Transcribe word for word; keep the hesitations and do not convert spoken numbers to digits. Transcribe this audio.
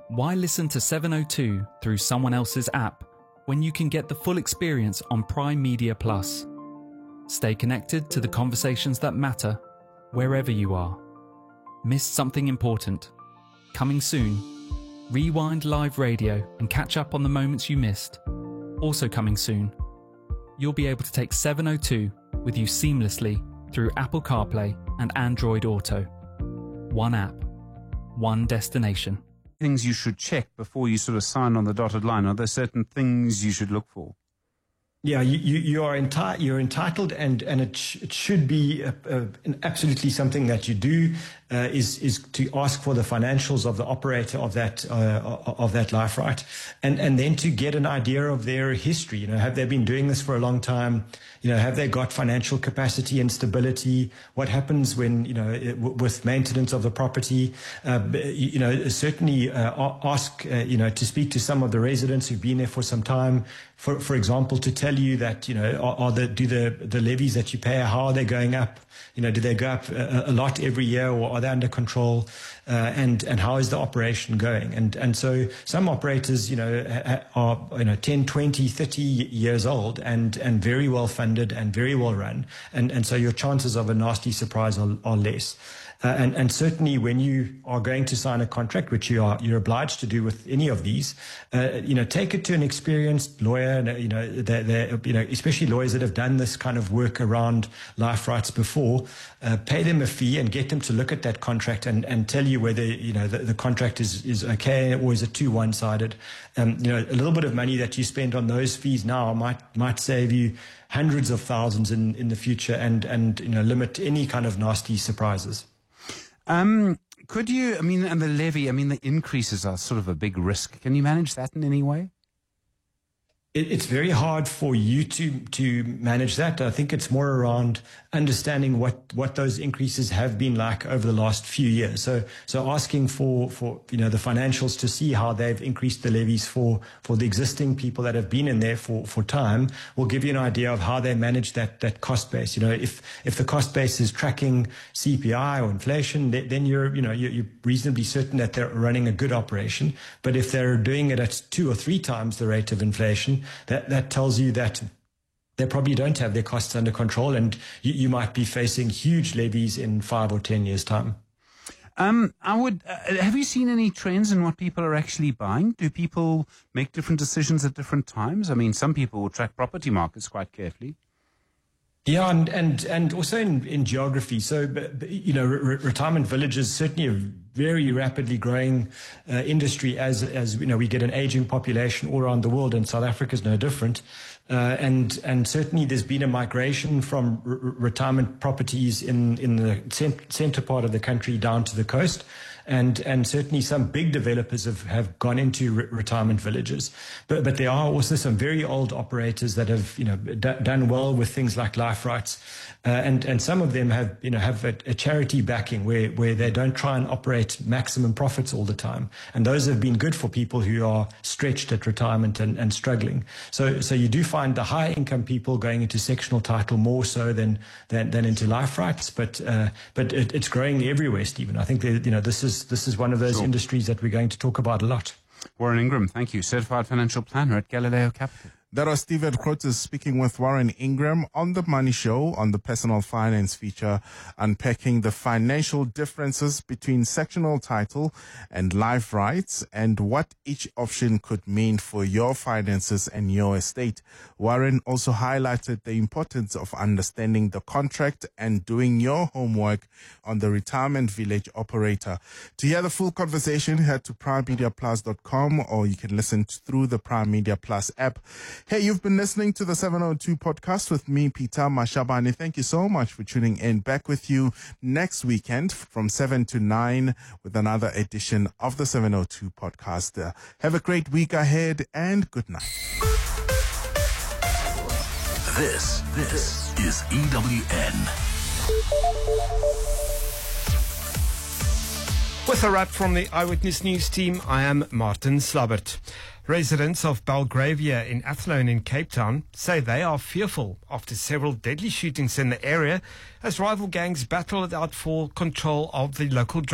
Why listen to seven oh two through someone else's app when you can get the full experience on Prime Media Plus? Stay connected to the conversations that matter wherever you are. Missed something important? Coming soon. Rewind live radio and catch up on the moments you missed. Also coming soon. You'll be able to take seven oh two with you seamlessly through Apple CarPlay and Android Auto. One app, one destination. Things you should check before you sort of sign on the dotted line? Are there certain things you should look for? Yeah, you, you, you are enti- you're entitled, and, and it, sh- it should be a, a, an absolutely something that you do uh, is is to ask for the financials of the operator of that uh, of that life right, and and then to get an idea of their history. You know, have they been doing this for a long time? You know, have they got financial capacity and stability? What happens when, you know, it, w- with maintenance of the property? Uh, you know, certainly uh, ask, uh, you know, to speak to some of the residents who've been there for some time. For for example, to tell you that, you know, are, are the do the the levies that you pay, how are they going up? You know, do they go up a, a lot every year, or are they under control? Uh, and and how is the operation going? And and so some operators, you know, ha, are you know ten, twenty, thirty years old and and very well funded and very well run, and and so your chances of a nasty surprise are, are less. Uh, and, and certainly when you are going to sign a contract, which you are, you're obliged to do with any of these, uh, you know, take it to an experienced lawyer, and, you know, they're, they're, you know, especially lawyers that have done this kind of work around life rights before, uh, pay them a fee and get them to look at that contract and, and tell you whether, you know, the, the contract is, is okay, or is it too one-sided. Um, you know, a little bit of money that you spend on those fees now might, might save you hundreds of thousands in, in the future, and, and, you know, limit any kind of nasty surprises. Um, could you, I mean, and the levy, I mean, the increases are sort of a big risk. Can you manage that in any way? It, it's very hard for you to to manage that. I think it's more around understanding what, what those increases have been like over the last few years. So so asking for, for you know the financials to see how they've increased the levies for, for the existing people that have been in there for, for time will give you an idea of how they manage that that cost base. You know, if if the cost base is tracking C P I or inflation, then you're you know you're, you're reasonably certain that they're running a good operation. But if they're doing it at two or three times the rate of inflation, that that tells you that they probably don't have their costs under control, and you, you might be facing huge levies in five or ten years' time. Um, I would. Uh, have you seen any trends in what people are actually buying? Do people make different decisions at different times? I mean, some people will track property markets quite carefully. Yeah, and and, and also in, in geography. So, you know, re- retirement villages certainly a very rapidly growing uh, industry as, as, you know, we get an aging population all around the world, and South Africa is no different. Uh, and and certainly there's been a migration from r- retirement properties in, in the cent- center part of the country down to the coast. And and certainly some big developers have, have gone into re- retirement villages. But but there are also some very old operators that have, you know, d- done well with things like life rights. Uh, and, and some of them have, you know, have a, a charity backing where, where they don't try and operate maximum profits all the time. And those have been good for people who are stretched at retirement and, and struggling. So so you do find the high income people going into sectional title more so than than, than into life rights. But uh, but it, it's growing everywhere, Stephen. I think that, you know, this is this is one of those sure. industries that we're going to talk about a lot. Warren Ingram, thank you. Certified Financial Planner at Galileo Capital. That was Stephen Grootes speaking with Warren Ingram on The Money Show on the Personal Finance feature, unpacking the financial differences between sectional title and life rights and what each option could mean for your finances and your estate. Warren also highlighted the importance of understanding the contract and doing your homework on the retirement village operator. To hear the full conversation, head to prime media plus dot com, or you can listen through the Prime Media Plus app. Hey, you've been listening to the seven oh two podcast with me, Peter Mashabane. Thank you so much for tuning in. Back with you next weekend from seven to nine with another edition of the seven oh two podcast. Uh, have a great week ahead and good night. This, this is E W N. With a wrap from the Eyewitness News team, I am Martin Slabbert. Residents of Belgravia in Athlone in Cape Town say they are fearful after several deadly shootings in the area as rival gangs battle it out for control of the local